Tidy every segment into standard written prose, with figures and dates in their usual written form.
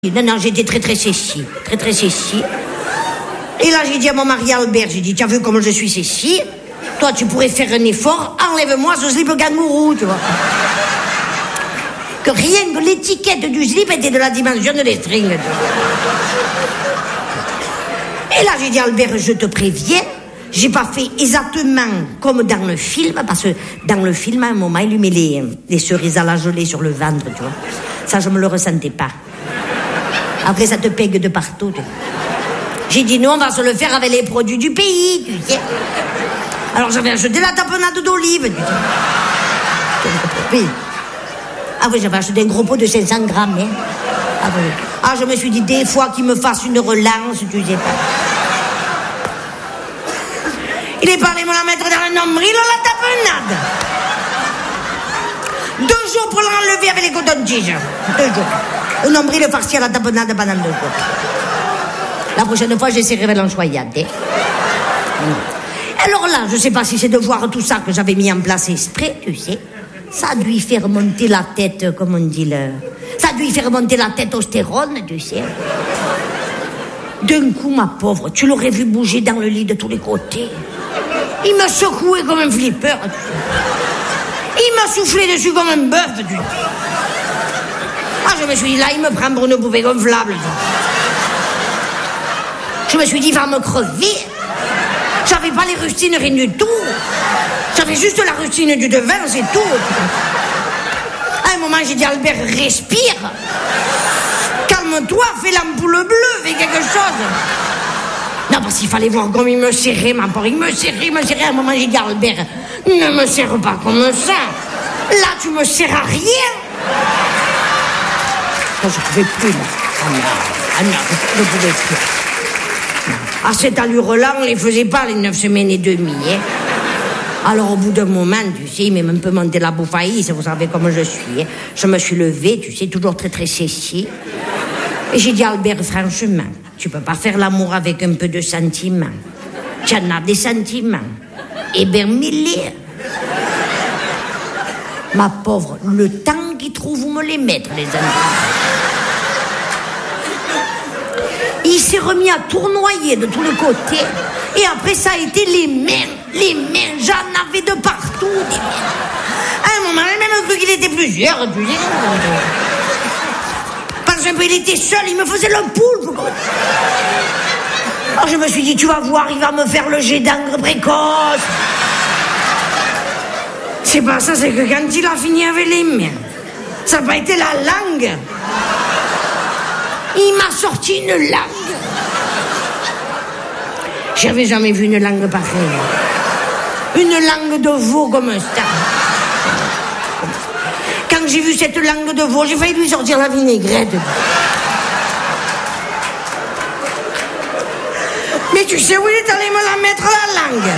Non, j'étais très sexy. Très sexy. Et là, j'ai dit à mon mari Albert, j'ai dit, tu as vu comment je suis sexy? Toi, tu pourrais faire un effort, enlève-moi ce slip kangourou, tu vois. Que rien que l'étiquette du slip était de la dimension de l'estring, tu vois. Et là, j'ai dit, Albert, je te préviens, j'ai pas fait exactement comme dans le film, parce que dans le film, à un moment, il lui met les cerises à la gelée sur le ventre, tu vois. Ça, je me le ressentais pas. Après, ça te pègue de partout. J'ai dit, non, on va se le faire avec les produits du pays, tu sais. Alors, j'avais acheté la tapenade d'olive, tu sais. Oui. Ah oui, j'avais acheté un gros pot de 500 grammes, hein. Ah oui. Ah, je me suis dit, des fois qu'il me fasse une relance, tu sais pas. Il est parlé me la mettre dans le nombril, la tapenade. 2 jours pour l'enlever avec les cotons-tiges. 2 jours. Le nombril farci à la tapenade pendant 2 jours. La prochaine fois, j'essaierai l'enchoyade. Hein. Alors là, je sais pas si c'est de voir tout ça que j'avais mis en place exprès, tu sais. Ça a dû y faire monter la tête, comme on dit Ça a dû y faire monter la testostérone, tu sais. D'un coup, ma pauvre, tu l'aurais vu bouger dans le lit de tous les côtés. Il me secouait comme un flipper, tu sais. Il m'a soufflé dessus comme un bœuf, tu sais. Ah, je me suis dit, là, il me prend pour une poupée gonflable. Je me suis dit, il va me crever. J'avais pas les rustines, rien du tout. J'avais juste la rustine du devin, c'est tout. À un moment, j'ai dit, Albert, respire. Calme-toi, fais l'ampoule bleue, fais quelque chose. Non, parce qu'il fallait voir comme il me serrait, ma pauvre. Il me serrait. À un moment, j'ai dit, Albert, ne me serre pas comme ça. Là, tu me serres à rien. Je ne pouvais plus, là. Ah non, je ne pouvais plus. À cette allure-là, on ne les faisait pas, les 9 semaines et demie. Hein. Alors, au bout d'un moment, tu sais, il m'a même peu monté la bouffaïs, vous savez comment je suis. Hein. Je me suis levée, tu sais, toujours très sexy. Et j'ai dit, Albert, franchement, tu peux pas faire l'amour avec un peu de sentiments. Tu en as des sentiments. Eh bien, mille. Ma pauvre, le temps qu'ils trouvent où me les mettre, les amis. Il s'est remis à tournoyer de tous les côtés. Et après, ça a été les mains. J'en avais de partout, des mains. À un moment, j'ai même cru qu'il était plusieurs, tu sais. Parce qu'un peu, il était seul, il me faisait le poulpe. Alors, je me suis dit, tu vas voir, il va me faire le jet d'encre précoce. C'est pas ça, c'est que quand il a fini avec les mains, ça n'a pas été la langue. Il m'a sorti une langue. J'avais jamais vu une langue pareille. Une langue de veau comme ça. Quand j'ai vu cette langue de veau, j'ai failli lui sortir la vinaigrette. Mais tu sais où il est allé me la mettre, la langue?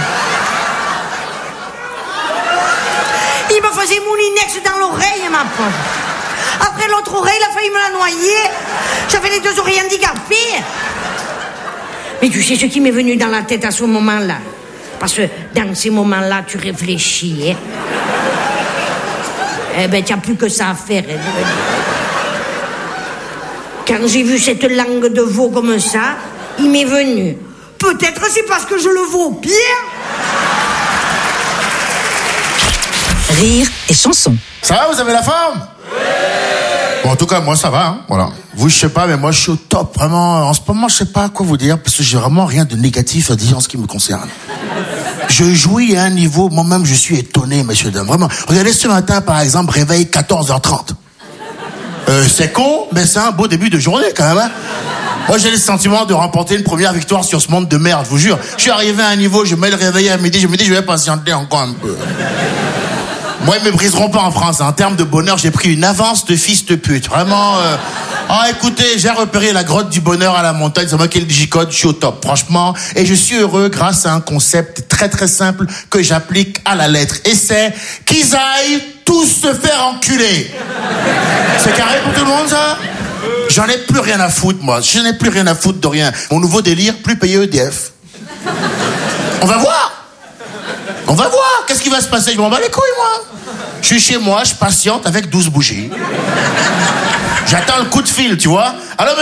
Il me faisait moulinex dans l'oreille, ma pauvre. Après l'autre oreille, il a failli me la noyer. J'avais les 2 oreilles handicapées. Mais tu sais ce qui m'est venu dans la tête à ce moment-là? Parce que dans ces moments-là, tu réfléchis. Hein? Eh ben, tu n'as plus que ça à faire. Hein? Quand j'ai vu cette langue de veau comme ça, il m'est venu. Peut-être c'est parce que je le vaux bien. Rire et chanson. Ça va, vous avez la forme? Bon, en tout cas, moi, ça va, hein, voilà. Vous, je sais pas, mais moi, je suis au top, vraiment. En ce moment, je sais pas quoi vous dire, parce que j'ai vraiment rien de négatif à dire en ce qui me concerne. Je jouis à un niveau, moi-même, je suis étonné, messieurs, dames, vraiment. Regardez ce matin, par exemple, réveil 14h30. C'est con, mais c'est un beau début de journée, quand même, hein. Moi, j'ai le sentiment de remporter une première victoire sur ce monde de merde, je vous jure. Je suis arrivé à un niveau, je mets le réveil à midi, je me dis, je vais patienter encore un peu. Moi, ils me briseront pas en France. En termes de bonheur, j'ai pris une avance de fils de pute. Vraiment. Ah, écoutez, j'ai repéré la grotte du bonheur à la montagne. C'est moi qui ai le digicode. Je suis au top, franchement. Et je suis heureux grâce à un concept très simple que j'applique à la lettre. Et c'est qu'ils aillent tous se faire enculer. C'est carré pour tout le monde, ça? J'en ai plus rien à foutre, moi. Je n'ai plus rien à foutre de rien. Mon nouveau délire, plus payer EDF. On va voir. Qu'est-ce qui va se passer? Je m'en bats les couilles, moi. Je suis chez moi, je patiente avec 12 bougies. J'attends le coup de fil, tu vois. Alors,